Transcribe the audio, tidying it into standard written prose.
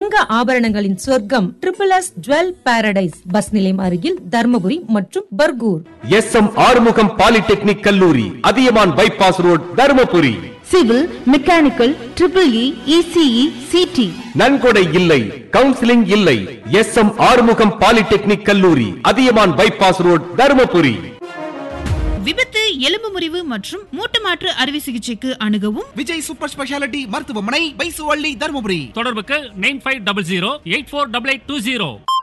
தங்க ஆபரணங்களின் சொர்க்கம் triple-S jewel Paradise bus நிலையம் அருகில் தர்மபுரி மற்றும் பர்கூர். எஸ்.எம். ஆறுமுகம் பாலிடெக்னிக் கல்லூரி, Athiyaman bypass road, Dharmapuri. Civil, mechanical, EEE, ECE, CT. நன்கொடை இல்லை, கவுன்சிலிங் இல்லை. எஸ்.எம். ஆறுமுகம் பாலிடெக்னிக் கல்லூரி, அதியமான் பைபாஸ் ரோட், தர்மபுரி. விபத்து, எலும்பு முறிவு மற்றும் மூட்டு மாற்று அறுவை சிகிச்சைக்கு அணுகவும் விஜய் சூப்பர் ஸ்பெஷாலிட்டி மருத்துவமனை, பைசுவள்ளி, தர்மபுரி. தொடர்புக்கு 9500 848820.